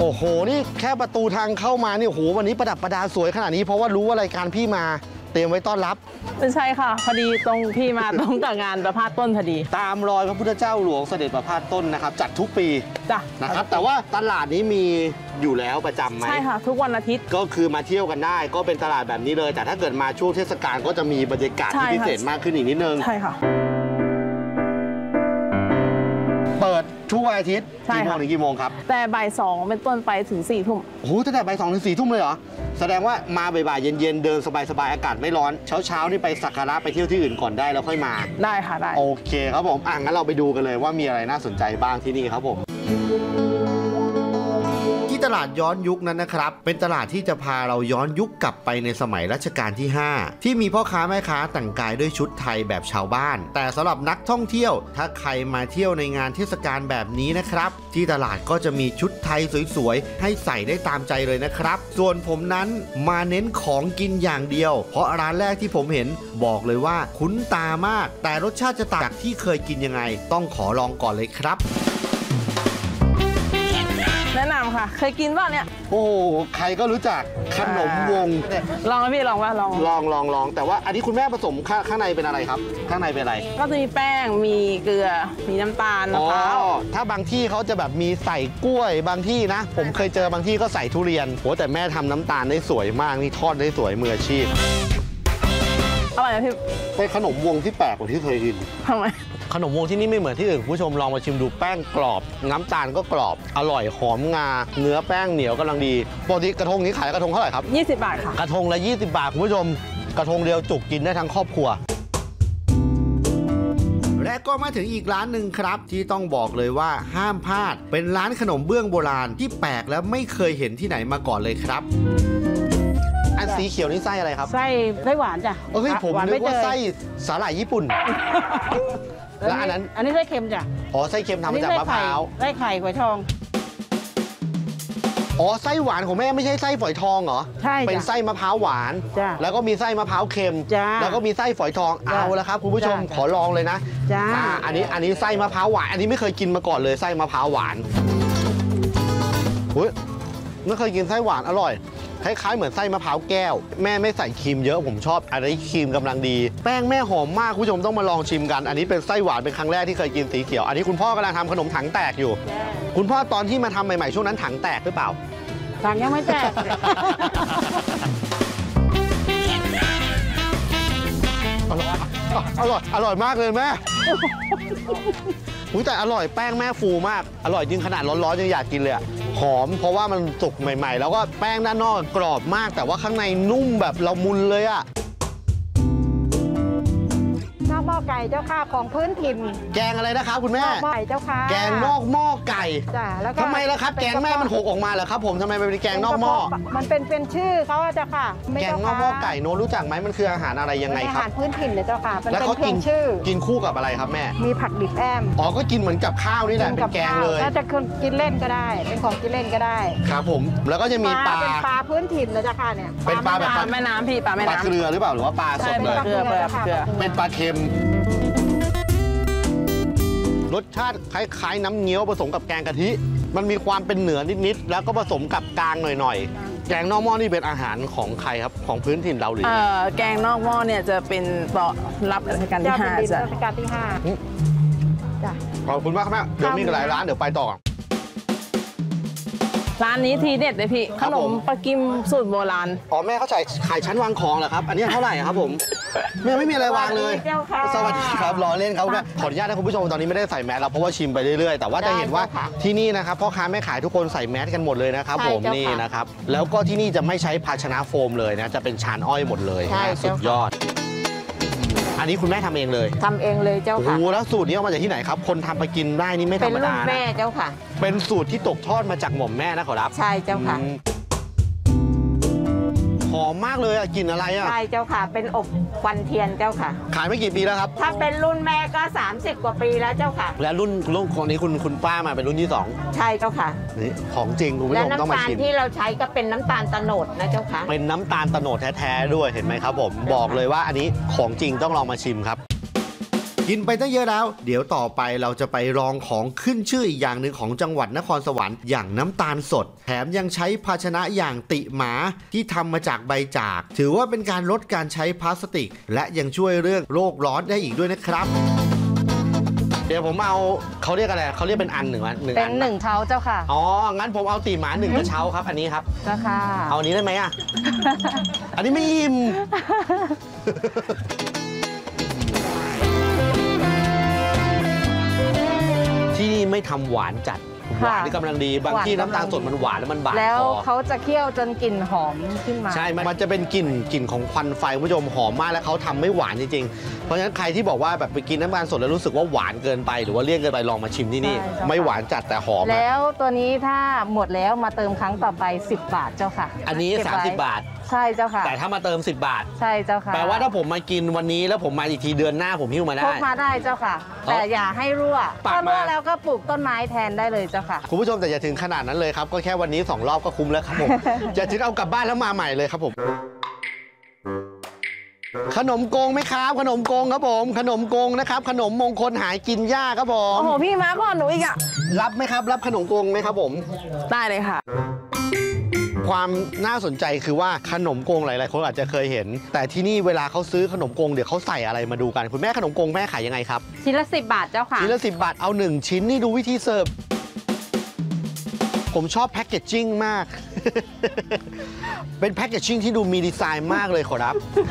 โอ้โหนี่แค่ประตูทางเข้ามานี่โอ้โหวันนี้ประดับประดาสวยขนาดนี้เพราะว่ารู้ว่ารายการพี่มาเตรียมไว้ต้อนรับใช่ค่ะพอดีตรงพี่มาตรงกับงานประพาสต้นพอดีตามรอยพระพุทธเจ้าหลวงเสด็จประพาสต้นนะครับจัดทุกปีจ้ะนะครับแต่ว่าตลาดนี้มีอยู่แล้วประจำไหมใช่ค่ะทุกวันอาทิตย์ก็คือมาเที่ยวกันได้ก็เป็นตลาดแบบนี้เลยแต่ถ้าเกิดมาช่วงเทศกาลก็จะมีบรรยากาศที่พิเศษมากขึ้นอีกนิดนึงใช่ค่ะเปิดทุกวันอาทิตย์กี่โมงถึงกี่โมงครับแต่บ่าย2เป็นต้นไปถึง4 ทุ่มโอ้โหตั้งแต่บ่าย2ถึง4 ทุ่มเลยเหรอแสดงว่ามาบ่ายๆเย็นๆเดินสบายๆอากาศไม่ร้อนเช้านี่ไปสักการะไปเที่ยวที่อื่นก่อนได้แล้วค่อยมาได้ค่ะได้โอเคครับผมงั้นเราไปดูกันเลยว่ามีอะไรน่าสนใจบ้างที่นี่ครับผมตลาดย้อนยุคนั้นนะครับเป็นตลาดที่จะพาเราย้อนยุคกลับไปในสมัยรัชกาลที่5ที่มีพ่อค้าแม่ค้าแต่งกายด้วยชุดไทยแบบชาวบ้านแต่สำหรับนักท่องเที่ยวถ้าใครมาเที่ยวในงานเทศกาลแบบนี้นะครับที่ตลาดก็จะมีชุดไทยสวยๆให้ใส่ได้ตามใจเลยนะครับส่วนผมนั้นมาเน้นของกินอย่างเดียวเพราะร้านแรกที่ผมเห็นบอกเลยว่าคุ้นตามากแต่รสชาติจะต่างจากที่เคยกินยังไงต้องขอลองก่อนเลยครับแนะนำค่ะเคยกินป่ะเนี่ยโอ้ใครก็รู้จักขนมวงลองไหมพี่ลองว่าลองแต่ว่าอันนี้คุณแม่ผสมข้างในเป็นอะไรครับข้างในเป็นอะไรก็จะมีแป้งมีเกลือมีน้ำตาลมะพร้าวถ้าบางที่เขาจะแบบมีใส่กล้วยบางที่นะผมเคยเจอบางที่ก็ใส่ทุเรียนโหแต่แม่ทำน้ำตาลได้สวยมากนี่ทอดได้สวยมืออาชีพอร่อยนะพี่เป็นขนมวงที่แปลกกว่าที่เคยกินทำไมขนมวงที่นี่ไม่เหมือนที่อื่นผู้ชมลองมาชิมดูแป้งกรอบน้ำตาลก็กรอบอร่อยหอมงาเนื้อแป้งเหนียวกำลังดีปกติกระทงนี้ขายกระทงเท่าไหร่ครับ 20 บาทค่ะกระทงละ20 บาทคุณผู้ชมกระทงเดียวจุกกินได้ทั้งครอบครัวและก็มาถึงอีกร้านหนึ่งครับที่ต้องบอกเลยว่าห้ามพลาดเป็นร้านขนมเบื้องโบราณที่แปลกและไม่เคยเห็นที่ไหนมาก่อนเลยครับอันสีเขียวนี่ไส้อะไรครับไส้หวานจ้ะเฮ้ยผมนึกว่าไส้สาหร่ายญี่ปุ่นแล้วอันนี้ไส้เค็มจ้ะอ๋อไส้เค็มทำมาจากมะพร้าวไส้ไข่ฝอยทองอ๋อไส้หวานของแม่ไม่ใช่ไส้ฝอยทองเหรอใช่เป็นไส้มะพร้าวหวานจ้ะแล้วก็มีไส้มะพร้าวเค็มจ้ะแล้วก็มีไส้ฝอยทองเอาละครับคุณผู้ชมขอลองเลยนะจ้ะอันนี้ไส้มะพร้าวหวานอันนี้ไม่เคยกินมาก่อนเลยไส้มะพร้าวหวานไม่เคยกินไส้หวานอร่อยคล้ายๆเหมือนไส้มะพร้าวแก้วแม่ไม่ใส่ครีมเยอะผมชอบอันนี้ครีมกำลังดีแป้งแม่หอมมากคุณผู้ชมต้องมาลองชิมกันอันนี้เป็นไส้หวานเป็นครั้งแรกที่เคยกินสีเขียวอันนี้คุณพ่อกำลังทำขนมถังแตกอยู่คุณพ่อตอนที่มาทำใหม่ๆช่วงนั้นถังแตกหรือเปล่าถังยังไม่แตกอร่อยมากเลยแม่แต่อร่อยแป้งแม่ฟูมากอร่อยจริงขนาดร้อนๆยังอยากกินเลยหอมเพราะว่ามันสุกใหม่ๆแล้วก็แป้งด้านนอกกรอบมากแต่ว่าข้างในนุ่มแบบละมุนเลยอะนอกหม้อไก่เจ้าค่ะของพื้นถิ่นแกงอะไรนะครับคุณแม่นอกหม้อไก่เจ้าค่ะแกงนอกหม้อไก่จ้ะแล้วก็ทำไมล่ะครับแกงแม่มันหกออกมาเหรอครับผมทำไมเป็นแกงนอกหม้อมันเป็นชื่อเขาเจ้าค่ะแกงนอกหม้อไก่โน้รู้จักไหมมันคืออาหารอะไรยังไงครับอาหารพื้นถิ่นเลยเจ้าค่ะแล้วเขากินคู่กับอะไรครับแม่มีผักดิบแอมก็กินเหมือนกับข้าวนี่แหละเป็นแกงเลยถ้าจะกินเล่นก็ได้เป็นของกินเล่นก็ได้ครับผมแล้วก็จะมีปลาเป็นปลาพื้นถิ่นเลยเจ้าค่ะเนี่ยเป็นปลาแบบแม่น้ำพี่ปลาแม่น้ำปลาเกลือหรือเปล่าหรือว่าปลาสดเลยเกลือเป็นปลาเค็มรสชาติคล้ายๆน้ำเงี้ยวผสมกับแกงกะทิมันมีความเป็นเหนือนิดๆแล้วก็ผสมกับกลางหน่อยๆแกงนอกหม้อนี่เป็นอาหารของใครครับของพื้นถิ่นเราหรือแกงนอกหม้อเนี่ยจะเป็นต่อรับรัชกาลที่5 จ้ะรัชกาลที่5จ้ะขอบคุณมากครับเดี๋ยวมีหลายร้านเดี๋ยวไปต่อร้านนี้ทีเด็ดเลยพี่ขนมปลากิมสูตรโบราณแม่เขาขายชั้นวางของเหรอครับอันนี้เท่าไหร่ครับผมแม่ไม่มีอะไรวางเลยสวัสดีครับรอเล่นครับขออนุญาตนะคุณผู้ชมตอนนี้ไม่ได้ใส่แมสแล้วเพราะว่าชิมไปเรื่อยๆแต่ว่าจะเห็นว่าที่นี่นะครับพ่อค้าแม่ขายทุกคนใส่แมสกันหมดเลยนะครับผมนี่นะครับแล้วก็ที่นี่จะไม่ใช้ภาชนะโฟมเลยนะจะเป็นชานอ้อยหมดเลยสุดยอดอันนี้คุณแม่ทำเองเลยทำเองเลยเจ้าค่ะโอ้แล้วสูตรนี้เอามาจากที่ไหนครับคนทำไปกินได้นี่ไม่ธรรมดาเป็นรุ่นแม่เจ้าค่ะเป็นสูตรที่ตกทอดมาจากหม่อมแม่นะขอรับใช่เจ้าค่ะหอมมากเลยกินอะไรใช่เจ้าค่ะเป็นอบควันเทียนเจ้าค่ะขายไม่กี่ปีแล้วครับถ้าเป็นรุ่นแม่ก็30 กว่าปีแล้วเจ้าค่ะและรุ่นของนี้คุณป้ามาเป็นรุ่นที่2 ใช่เจ้าค่ะนี่ของจริงคุณผู้ชมต้องมาชิมและน้ำตาลที่เราใช้ก็เป็นน้ำตาลตะโนดนะเจ้าค่ะเป็นน้ำตาลตะโนดแท้ๆด้วยเห็นไหมครับผมบอกเลยว่าอันนี้ของจริงต้องลองมาชิมครับกินไปตั้งเยอะแล้วเดี๋ยวต่อไปเราจะไปลองของขึ้นชื่ออีกอย่างหนึ่งของจังหวัดนครสวรรค์อย่างน้ำตาลสดแถมยังใช้ภาชนะอย่างติหมาที่ทำมาจากใบจากถือว่าเป็นการลดการใช้พลาสติกและยังช่วยเรื่องโลกร้อนได้อีกด้วยนะครับเดี๋ยวผมเอาเขาเรียกอะไรเขาเรียกเป็นอันหนึ่งอันเป็น1เช้าเจ้าค่ะอ๋องั้นผมเอาติหมา1กระเช้าครับอันนี้ครับเจ้าค่ะเอาอันนี้ได้ไหมอ่ะ อันนี้ไม่อิ่ม ที่นี่ไม่ทำหวานจัดหวานนี่กำลังดีบางที่น้ำตาลสดมันหวานแล้วมันบาดคอแล้วเขาจะเคี่ยวจนกลิ่นหอมขึ้นมาใช่มันจะเป็นกลิ่นของควันไฟคุณผู้ชมหอมมากแล้วเขาทำไม่หวานจริงๆเพราะฉะนั้นใครที่บอกว่าแบบไปกินน้ำตาลสดแล้วรู้สึกว่าหวานเกินไปหรือว่าเลี่ยนเกินไปลองมาชิมที่นี่ไม่หวานจัดแต่หอมแล้วตัวนี้ถ้าหมดแล้วมาเติมครั้งต่อไป10 บาทเจ้าค่ะอันนี้30 บาทใช่เจ้าค่ะแต่ถ้ามาเติม10 บาทใช่เจ้าค่ะแปลว่าถ้าผมมากินวันนี้แล้วผมมาอีกทีเดือนหน้าผมหิ้วมาได้พกมาได้เจ้าค่ะแต่อย่าให้รั่วถ้ารั่วแล้วก็ปลูกต้นไม้แทนได้เลยเจ้าค่ะคุณผู้ชมแต่อย่าถึงขนาดนั้นเลยครับก็แค่วันนี้2 รอบก็คุ้มแล้วครับผม อย่าถึงเอากลับบ้านแล้วมาใหม่เลยครับผมขนมโกงไหมครับขนมโกงครับผมขนมโกงนะครับขนมมงคลหายกินยากครับผมโอ้โหพี่มาก่อนหนูอีกอะรับไหมครับรับขนมโกงไหมครับผมได้เลยค่ะความน่าสนใจคือว่าขนมโกงหลายๆคนอาจจะเคยเห็นแต่ที่นี่เวลาเขาซื้อขนมโกงเดี๋ยวเขาใส่อะไรมาดูกันคุณแม่ขนมโกงแม่ขายยังไงครับชิ้นละ10 บาทเจ้าค่ะชิ้นละ10 บาทเอา1ชิ้นนี่ดูวิธีเสิร์ฟผมชอบแพ็กเกจจิ้งมาก เป็นแพ็กเกจจิ้งที่ดูมีดีไซน์มากเลยขอรับ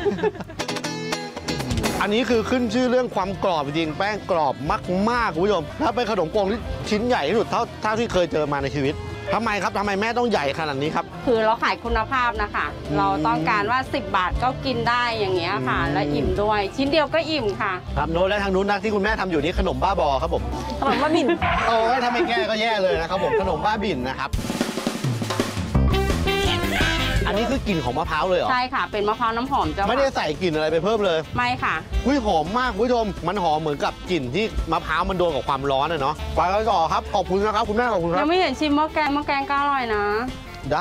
อันนี้คือขึ้นชื่อเรื่องความกรอบจริงแป้งกรอบมากๆคุณผู้ชมถ้าเป็นขนมโกงที่ชิ้นใหญ่ที่สุดเท่าที่เคยเจอมาในชีวิตทำไมครับทำไมแม่ต้องใหญ่ขนาดนี้ครับคือเราขายคุณภาพนะคะเราต้องการว่า10 บาทก็กินได้อย่างเงี้ยค่ะและอิ่มด้วยชิ้นเดียวก็อิ่มค่ะครับโน้ตและทางนู้นนะที่คุณแม่ทำอยู่นี่ขนมบ้าบอครับผมขนมบ้าบินโอ้ยทำไมแก้ก็แย่เลยนะครับผมขนมบ้าบินนะครับอันนี้คือกลิ่นของมะพร้าวเลยเหรอใช่ค่ะเป็นมะพร้าวน้ำหอมเจ้าไม่ได้ใส่กลิ่นอะไรไปเพิ่มเลยไม่ค่ะหอมมากคุณผู้ชมมันหอมเหมือนกับกลิ่นที่มะพร้าวมันโดนกับความร้อนเนาะไปกันต่อครับขอบคุณนะครับคุณแม่ขอบคุณครับยังไม่เห็นชิมหม้อแกงก็อร่อยนะได้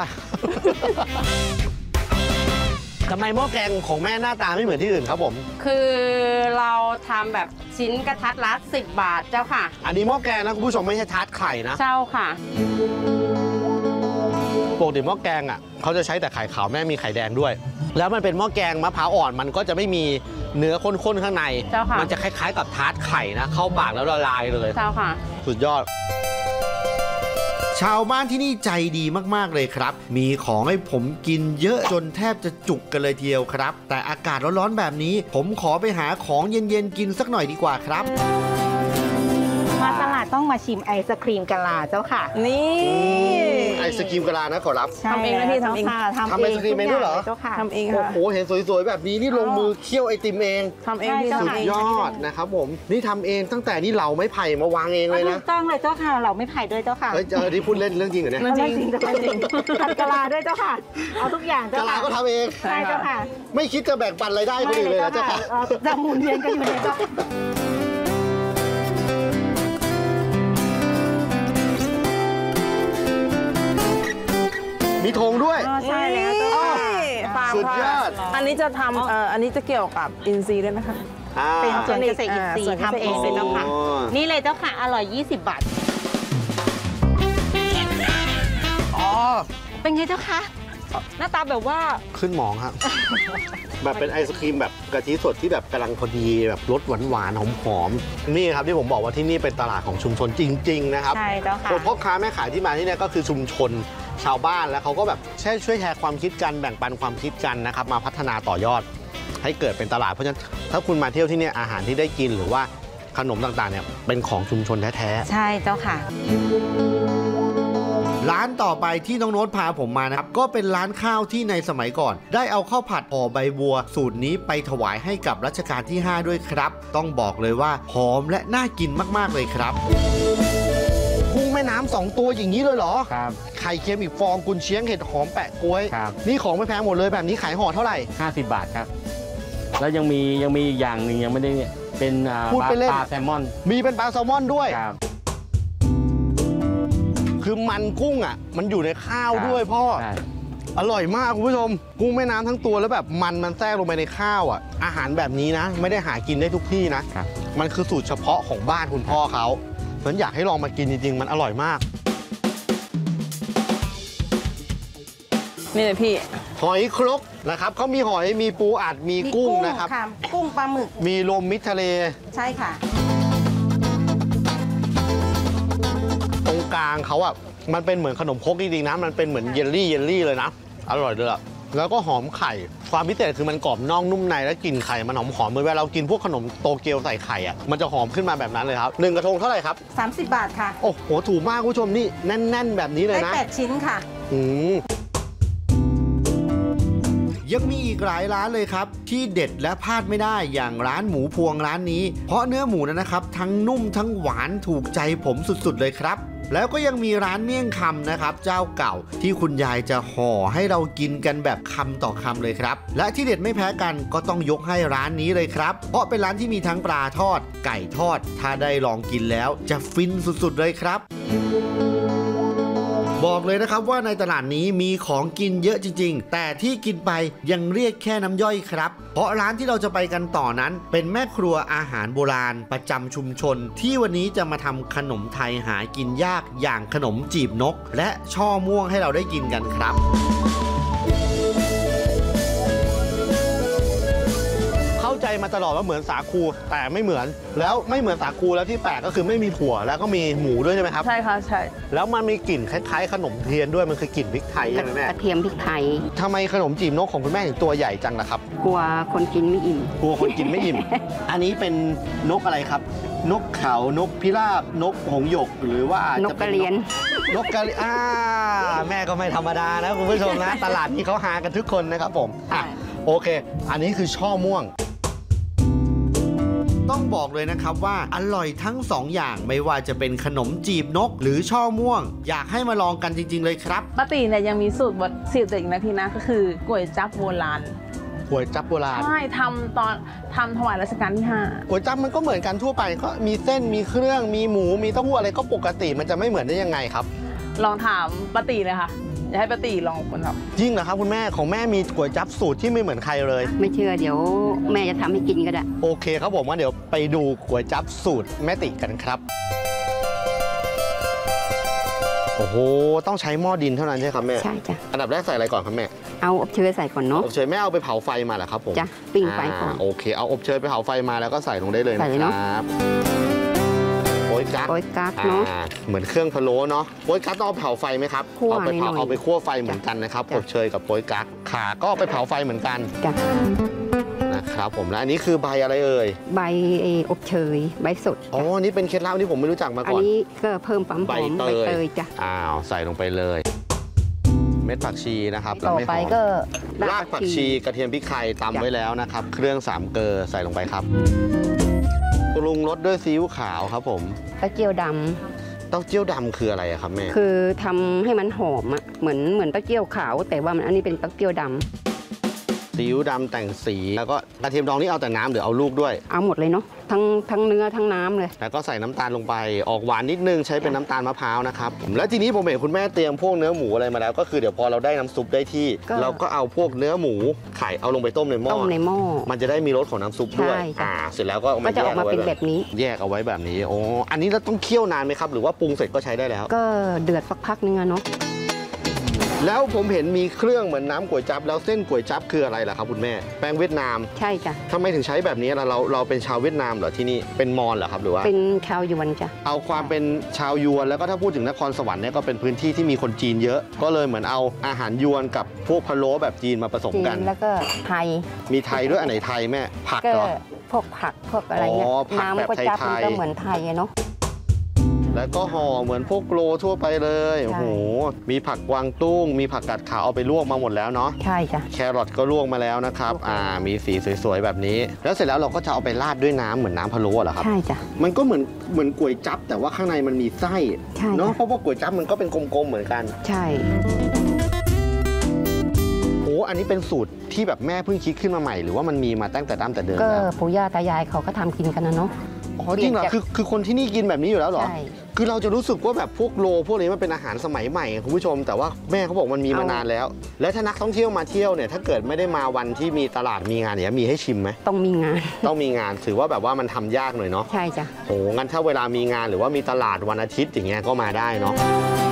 ทำไมหม้อแกงของแม่หน้าตาไม่เหมือนที่อื่นครับผมคือเราทำแบบชิ้นกระทัดรัด10 บาทเจ้าค่ะอันนี้หม้อแกงนะคุณผู้ชมไม่ใช่ทาร์ตไข่นะเจ้าค่ะปกติหม้อแกงอ่ะเขาจะใช้แต่ไข่ขาวแม่มีไข่แดงด้วยแล้วมันเป็นหม้อแกงมะพร้าวอ่อนมันก็จะไม่มีเนื้อข้นๆข้างในมันจะคล้ายๆกับทาร์ตไข่นะเข้าปากแล้วละลายเลยเจ้าค่ะสุดยอดชาวบ้านที่นี่ใจดีมากๆเลยครับมีของให้ผมกินเยอะจนแทบจะจุกกันเลยทีเดียวครับแต่อากาศร้อนๆแบบนี้ผมขอไปหาของเย็นๆกินสักหน่อยดีกว่าครับมาตลาดต้องมาชิมไอศครีมกะลาเจ้าค่ะนี่ไอศครีมกะลานะขอรับทำเองนะพี่ทำเองทำไอศครีมเองด้วยเหรอทำเองค่ะโอ้โหเห็นสวยๆแบบนี้นี่ลงมือเคี่ยวไอติมเองทำเองสุดยอดนะครับผมนี่ทำเองตั้งแต่นี่เราไม่ไผ่มาวางเองเลยนะถูกต้องเลยเจ้าค่ะเราไม่ไผ่ด้วยเจ้าค่ะเฮ้ยที่พูดเล่นเรื่องจริงเหรอเนี่ยเรื่องจริงทำกะลาด้วยเจ้าค่ะเอาทุกอย่างกะลาก็ทำเองใช่เจ้าค่ะไม่คิดจะแบ่งปันรายได้คนอื่นเลยเจ้าค่ะจะหมุนเวียนกันอยู่ในเจ้ามีธงด้วยใช่แล้วสุดยอดอันนี้จะทำอันนี้จะเกี่ยวกับอินทรีย์ด้วยนะคะเป็นส่วนเกษตรอินทรีย์ทำเองเลยเจ้าค่ะนี่เลยเจ้าค่ะอร่อย20 บาทอ๋อเป็นไงเจ้าคะหน้าตาแบบว่าขึ้นหมองครับแบบเป็นไอศครีมแบบกะทิสดที่แบบกำลังพอดีแบบรสหวานๆหอมๆนี่ครับที่ผมบอกว่าที่นี่เป็นตลาดของชุมชนจริงๆนะครับใช่เจ้าค่ะพ่อค้าแม่ขายที่มาที่นี่ก็คือชุมชนชาวบ้านแล้วเขาก็แบบช่วยแชร์ความคิดกันแบ่งปันความคิดกันนะครับมาพัฒนาต่อยอดให้เกิดเป็นตลาดเพราะฉะนั้นถ้าคุณมาเที่ยวที่นี่อาหารที่ได้กินหรือว่าขนมต่างๆเนี่ยเป็นของชุมชนแท้ๆใช่เจ้าค่ะร้านต่อไปที่น้องโน้ตพาผมมานะครับก็เป็นร้านข้าวที่ในสมัยก่อนได้เอาข้าวผัดห่อใบบัวสูตรนี้ไปถวายให้กับรัชกาลที่5ด้วยครับต้องบอกเลยว่าหอมและน่ากินมากๆเลยครับกุ้งแม่น้ำ2 ตัวอย่างนี้เลยเหรอครับไข่เค็มอีกฟองกุนเชียงเห็ดหอมแปะกล้วยครับนี่ของไม่แพงหมดเลยแบบนี้ขายห่อเท่าไหร่ 50 บาทครับแล้วยังมีอีกอย่างหนึ่งยังไม่ได้เป็นปลาแซลมอนมีเป็นปลาแซลมอนด้วยครับคือมันกุ้งอ่ะมันอยู่ในข้าวด้วยพ่ออร่อยมากคุณผู้ชมกุ้งแม่น้ำทั้งตัวแล้วแบบมันแทรกลงไปในข้าวอ่ะอาหารแบบนี้นะไม่ได้หากินได้ทุกที่นะมันคือสูตรเฉพาะของบ้านคุณพ่อเขาฉันอยากให้ลองมากินจริงๆมันอร่อยมากนี่เลยพี่หอยครกนะครับเขามีหอยมีปูอัดมีกุ้งนะครับกุ้งปลาหมึกมีรวมมิตรทะเลใช่ค่ะตรงกลางเขาอ่ะมันเป็นเหมือนขนมครกจริงๆนะมันเป็นเหมือนเยลลี่เลยนะอร่อยเลยอะแล้วก็หอมไข่ความพิเศษคือมันกรอบนอกนุ่มในและกลิ่นไข่มันหอมเหมือนเวลาเรากินพวกขนมโตเกียวใส่ไข่อ่ะมันจะหอมขึ้นมาแบบนั้นเลยครับ1กระทงเท่าไหร่ครับ 30 บาทค่ะโอ้โหถูกมากคุณผู้ชมนี่แน่นๆแบบนี้เลยได้นะ 8 ชิ้นค่ะยังมีอีกหลายร้านเลยครับที่เด็ดและพลาดไม่ได้อย่างร้านหมูพวงร้านนี้เพราะเนื้อหมูนั้นนะครับทั้งนุ่มทั้งหวานถูกใจผมสุดๆเลยครับแล้วก็ยังมีร้านเมี่ยงคำนะครับเจ้าเก่าที่คุณยายจะห่อให้เรากินกันแบบคำต่อคำเลยครับและที่เด็ดไม่แพ้กันก็ต้องยกให้ร้านนี้เลยครับเพราะเป็นร้านที่มีทั้งปลาทอดไก่ทอดถ้าได้ลองกินแล้วจะฟินสุดๆเลยครับบอกเลยนะครับว่าในตลาดนี้มีของกินเยอะจริงๆแต่ที่กินไปยังเรียกแค่น้ำย่อยครับเพราะร้านที่เราจะไปกันต่อนั้นเป็นแม่ครัวอาหารโบราณประจำชุมชนที่วันนี้จะมาทำขนมไทยหากินยากอย่างขนมจีบนกและช่อม่วงให้เราได้กินกันครับเข้าใจมาตลอดว่าเหมือนสาคูแต่ไม่เหมือนแล้วไม่เหมือนสาคูแล้วที่แปลกก็คือไม่มีถั่วแล้วก็มีหมูด้วยใช่ไหมครับใช่ค่ะใช่แล้วมันมีกลิ่นคล้ายๆขนมเทียนด้วยมันคือกลิ่นพริกไทยใช่ไหมแม่กระเทียมพริกไทยทำไมขนมจีบนกของคุณแม่ถึงตัวใหญ่จังล่ะครับกลัวคนกินไม่อิ่มกลัวคนกินไม่อิ่ม อันนี้เป็นนกอะไรครับนกเขานกพิราบนกหงส์หยกหรือว่านกกระเรียนนกกระเรียนแม่ก็ไม่ธรรมดานะคุณผู้ชมนะ ตลาดนี้เขาหากันทุกคนนะครับผมโอเคอันนี้คือช่อม่วงต้องบอกเลยนะครับว่าอร่อยทั้ง2 อย่างไม่ว่าจะเป็นขนมจีบนกหรือช่อม่วงอยากให้มาลองกันจริงๆเลยครับป้าตีเนี่ยยังมีสูตรเด็ดอีกนะพี่นะก็คือก๋วยจั๊บโบราณก๋วยจั๊บโบราณใช่ทำถวายรัชกาลที่5 ก๋วยจั๊บมันก็เหมือนกันทั่วไปก็มีเส้นมีเครื่องมีหมูมีเต้าหู้อะไรก็ปกติมันจะไม่เหมือนได้ยังไงครับลองถามป้าตีเลยค่ะอยากให้ป้าตีลองคนครับจริงเหรอครับคุณแม่ของแม่มีก๋วยจั๊บสูตรที่ไม่เหมือนใครเลยไม่เชื่อเดี๋ยวแม่จะทำให้กินก็ได้โอเคครับผมว่าเดี๋ยวไปดูก๋วยจั๊บสูตรแม่ติกันครับโอ้โหต้องใช้หม้อดินเท่านั้นใช่ครับแม่ใช่จ้ะอันดับแรกใส่อะไรก่อนครับแม่เอาอบเชยใส่ก่อนเนาะอบเชยแม่เอาไปเผาไฟมาเหรอครับผมจ้ะปิ้งไฟก่อนโอเคเอาอบเชยไปเผาไฟมาแล้วก็ใส่ลงได้เลยนะครับโป๊ยกั๊กเนาะเหมือนเครื่องพะโล้เนาะโป๊ยกั๊กต้องเอาเผาไฟไหมครับเอาไปคั่วไฟเหมือนกันนะครับอบเชยกับโป๊ยกั๊กขาก็ไปเผาไฟเหมือนกันนะครับผมและอันนี้คือใบอะไรเอ่ยใบอบเชยใบสดอ๋อนี่เป็นเคล็ดลับที่ผมไม่รู้จักมาก่อนอันนี้ก็เพิ่มความหอมใบเตยจ้ะใส่ลงไปเลยเม็ดผักชีนะครับต่อไปก็รากผักชีกระเทียมพริกไทยตำไว้แล้วนะครับเครื่อง3เกลอใส่ลงไปครับปรุงรสด้วยซีอิ๊วขาวครับผมเต้าเจี้ยวดำเต้าเจี้ยวดำคืออะไรครับแม่คือทำให้มันหอมอ่ะเหมือนเต้าเจี้ยวขาวแต่ว่ามันอันนี้เป็นเต้าเจี้ยวดำซีอิ๊วดำแต่งสีแล้วก็กระเทียมดองนี่เอาแต่น้ำหรือเอาลูกด้วยเอาหมดเลยเนาะทั้งเนื้อทั้งน้ำเลยแล้วก็ใส่น้ำตาลลงไปออกหวานนิดนึงใช้เป็นน้ำตาลมะพร้าวนะครับแล้วทีนี้ผมเห็นคุณแม่เตรียมพวกเนื้อหมูอะไรมาแล้วก็คือเดี๋ยวพอเราได้น้ำซุปได้ที่เราก็เอาพวกเนื้อหมูไข่เอาลงไปต้มในหม้อมันจะได้มีรสของน้ำซุปด้วยเสร็จแล้วก็จะออกมาเป็นแบบนี้แยกเอาไว้แบบนี้โอ้อันนี้เราต้องเคี่ยวนานไหมครับหรือว่าปรุงเสร็จก็ใช้ได้แล้วก็เดือดสักพักนึงเนาะแล้วผมเห็นมีเครื่องเหมือนน้ำก๋วยจั๊บแล้วเส้นก๋วยจั๊บคืออะไรล่ะครับคุณแม่แป้งเวียดนามใช่จ้ะทำไมถึงใช้แบบนี้ล่ะเราเป็นชาวเวียดนามเหรอที่นี่เป็นมอญเหรอครับหรือว่าเป็นชาวยวนจ้ะเอาความเป็นชาวยวนแล้วก็ถ้าพูดถึงนครสวรรค์เนี่ยก็เป็นพื้นที่ที่มีคนจีนเยอะก็เลยเหมือนเอาอาหารยวนกับพวกพะโล้แบบจีนมาผสมกันแล้วก็ไทยมีไทยด้วยอันไหนไทยแม่ผักเหรอพวกผักพวกอะไรเงี้ยน้ำก๋วยจั๊บมันก็เหมือนไทยเนาะแล้วก็ห่อเหมือนพวกโรทั่วไปเลยโอ้โหมีผักกวางตุ้งมีผักกาดขาวเอาไปลวกมาหมดแล้วเนาะใช่จ้ะแครอทก็ลวกมาแล้วนะครับมีสีสวยๆแบบนี้แล้วเสร็จแล้วเราก็จะเอาไปราดด้วยน้ำเหมือนน้ำพะโล้เหรอครับใช่จ้ะมันก็เหมือนก๋วยจั๊บแต่ว่าข้างในมันมีไส้เนาะเพราะว่าก๋วยจั๊บมันก็เป็นกลมๆเหมือนกันใช่โอ้อันนี้เป็นสูตรที่แบบแม่เพิ่งคิดขึ้นมาใหม่หรือว่ามันมีมาตั้งแต่ดั้งแต่เดิมก็ปู่ย่าตายายเขาก็ทำกินกันนะเนาะอ๋อจริงเหรอคือคนที่นี่กินแบบนี้อยู่แล้วเหรอใช่คือเราจะรู้สึกว่าแบบพวกโลพวกนี้มันเป็นอาหารสมัยใหม่คุณผู้ชม แต่ว่าแม่เขาบอกมันมีมานานแล้ว แล้วถ้านักท่องเที่ยวมาเที่ยวเนี่ยถ้าเกิดไม่ได้มาวันที่มีตลาดมีงานเนี่ยมีให้ชิมไหมต้องมีงานต้องมีงานถือว่าแบบว่ามันทำยากหน่อยเนาะใช่จ้ะโอ้งั้นถ้าเวลามีงานหรือว่ามีตลาดวันอาทิตย์อย่างเงี้ยก็มาได้เนาะ